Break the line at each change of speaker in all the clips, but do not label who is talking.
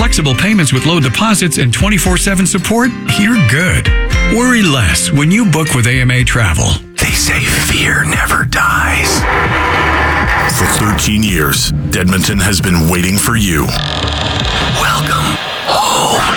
flexible payments with low deposits and 24/7 support, you're good. Worry less when you book with AMA Travel.
They say fear never dies. For 13 years, Edmonton has been waiting for you. Welcome home.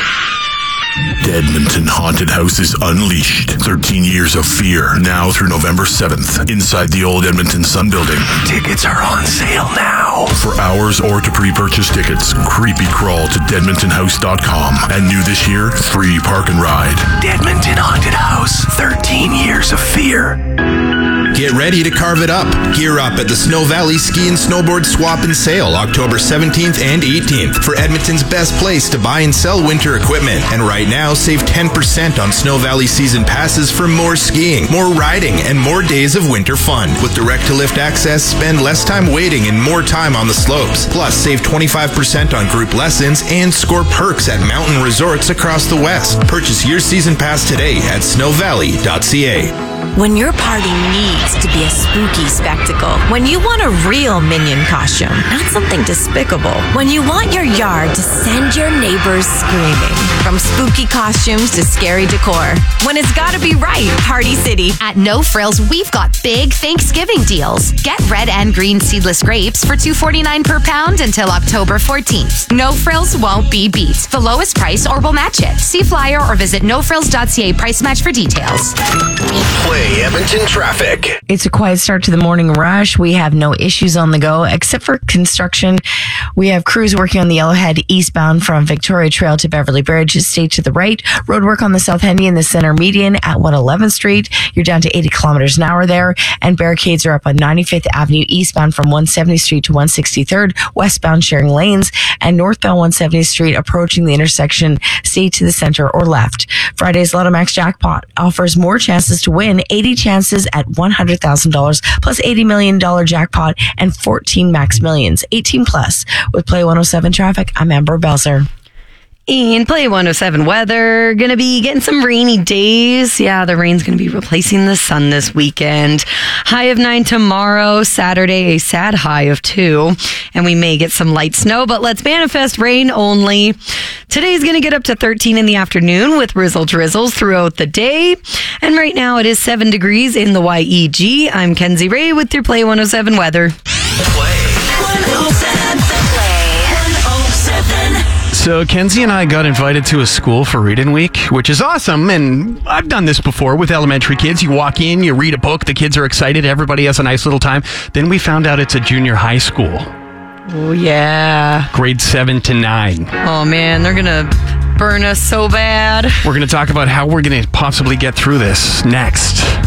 Edmonton Haunted House is unleashed. 13 years of fear, now through November 7th, inside the old Edmonton Sun Building. Tickets are on sale now. For hours or to pre-purchase tickets, creepy crawl to deadmontonhouse.com. And new this year, free park and ride. Edmonton Haunted House, 13 years of fear.
Get ready to carve it up. Gear up at the Snow Valley Ski and Snowboard Swap and Sale, October 17th and 18th, for Edmonton's best place to buy and sell winter equipment. And right now, save 10% on Snow Valley season passes for more skiing, more riding, and more days of winter fun. With direct-to-lift access, spend less time waiting and more time on the slopes. Plus, save 25% on group lessons and score perks at mountain resorts across the West. Purchase your season pass today at snowvalley.ca.
When your party needs to be a spooky spectacle, when you want a real Minion costume, not something despicable, when you want your yard to send your neighbors screaming, from spooky costumes to scary decor, when it's gotta be right, Party City.
At No Frills, we've got big Thanksgiving deals. Get red and green seedless grapes for $2.49 per pound until October 14th. No Frills won't be beat. The lowest price or we'll match it. See flyer or visit nofrills.ca price match for details.
Play Edmonton traffic.
It's a quiet start to the morning rush. We have no issues on the go except for construction. We have crews working on the Yellowhead eastbound from Victoria Trail to Beverly Bridge. Stay to the right. Roadwork on the South Hendy and the Center Median at 111th Street. You're down to 80 kilometers an hour there. And barricades are up on 95th Avenue eastbound from 170th Street to 163rd, westbound sharing lanes, and northbound 170th Street approaching the intersection. Stay to the center or left. Friday's Lotto Max Jackpot offers more chances to win. 80 chances at $100,000 plus $80 million jackpot and 14 max millions. 18 plus. With Play 107 traffic, I'm Amber Belzer.
In Play 107 weather, gonna be getting some rainy days. Yeah, the rain's gonna be replacing the sun this weekend. High of 9 tomorrow, Saturday, a sad high of 2. And we may get some light snow, but let's manifest rain only. Today's gonna get up to 13 in the afternoon with drizzles throughout the day. And right now it is 7 degrees in the YEG. I'm Kenzie Ray with your Play 107 weather.
Play 107.
So Kenzie and I got invited to a school for Reading Week, which is awesome. And I've done this before with elementary kids. You walk in, you read a book, the kids are excited, everybody has a nice little time. Then we found out it's a junior high school.
Oh, yeah.
Grade 7 to 9.
Oh, man, they're going to burn us so bad.
We're going to talk about how we're going to possibly get through this next.